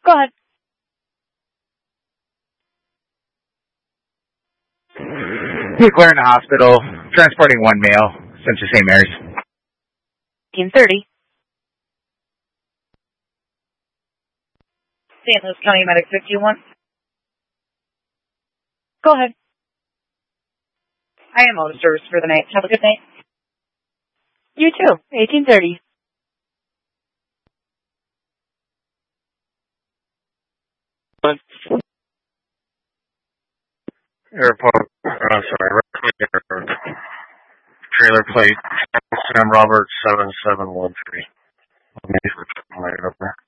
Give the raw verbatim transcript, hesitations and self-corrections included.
Go ahead. Hey, Claire in the hospital. Transporting one male. Central Saint Mary's. fifteen thirty. Saint Louis County Medic fifty-one. Go ahead. I am out of service for the night. Have a good night. You too. eighteen thirty. Airport, uh, sorry, Airport. Trailer plate, Sam Robert seven seven one three. Let me put my over.